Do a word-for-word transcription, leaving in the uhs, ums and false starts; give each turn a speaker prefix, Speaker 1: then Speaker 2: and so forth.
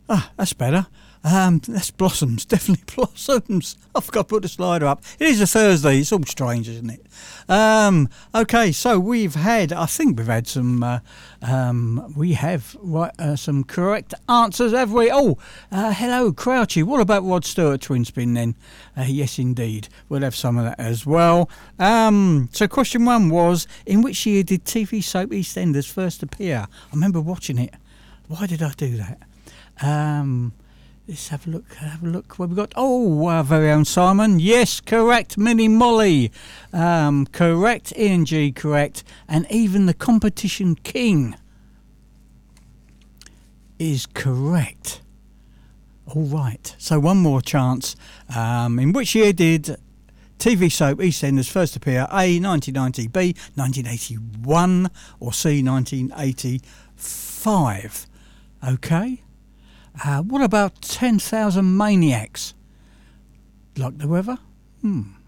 Speaker 1: Ah, that's better. Um, that's Blossoms, definitely Blossoms. I forgot to put the slider up. It is a Thursday, it's all strange, isn't it? Um, okay, so we've had, I think we've had some, uh, um, we have right, uh, some correct answers, have we? Oh, uh, hello, Crouchy. What about Rod Stewart Twin Spin then? Uh, yes, indeed. We'll have some of that as well. Um, so question one was, in which year did T V soap EastEnders first appear? I remember watching it. Why did I do that? Um... Let's have a look, have a look what we've got. Oh, our very own Simon. Yes, correct. Minnie Molly. Um, correct. Ian G, correct. And even the Competition King is correct. All right. So one more chance. Um, in which year did T V soap EastEnders first appear? A, nineteen ninety, B, nineteen eighty-one, or C, nineteen eighty-five? Okay. Uh, what about ten thousand Maniacs? Like the weather? Hmm.